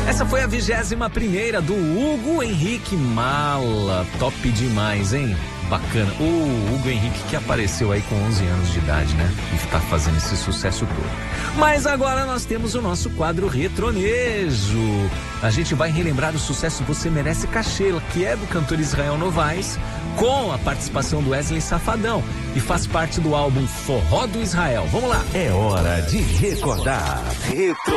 Essa foi a 21ª do Hugo Henrique Mala. Top demais, hein? Bacana. O Hugo Henrique que apareceu aí com 11 anos de idade, né? E tá fazendo esse sucesso todo. Mas agora nós temos o nosso quadro Retronejo. A gente vai relembrar o sucesso Você Merece Cachê, que é do cantor Israel Novaes, com a participação do Wesley Safadão, e faz parte do álbum Forró do Israel. Vamos lá. É hora de recordar. Retro